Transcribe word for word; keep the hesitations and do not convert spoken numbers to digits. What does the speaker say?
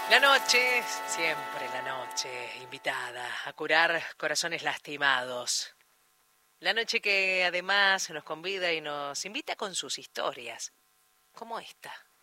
La noche, siempre la noche, invitada a curar corazones lastimados. La noche que además nos convida y nos invita con sus historias, como esta.